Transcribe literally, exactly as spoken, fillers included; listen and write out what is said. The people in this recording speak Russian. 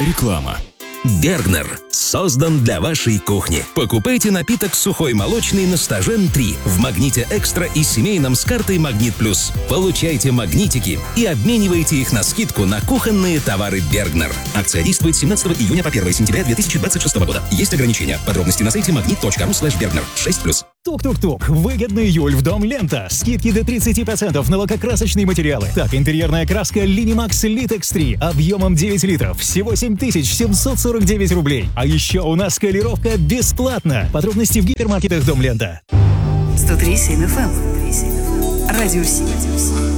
Реклама. Бергнер создан для вашей кухни. Покупайте напиток сухой молочный на Стажен три в Магните Экстра и семейном с картой Магнит Плюс. Получайте магнитики и обменивайте их на скидку на кухонные товары Бергнер. Акция действует с семнадцатого июня по первое сентября две тысячи двадцать шестого года. Есть ограничения. Подробности на сайте магнит точка ру слэш бергнер. шесть плюс. Тук-тук-тук. Выгодный июль в Дом Лента. Скидки до тридцати процентов на лакокрасочные материалы. Так, интерьерная краска Linimax Litex три объемом девять литров. Всего семь тысяч семьсот сорок девять рублей. А еще у нас колировка бесплатно. Подробности в гипермаркетах Дом Лента. сто три и семь эф эм. Радио Си.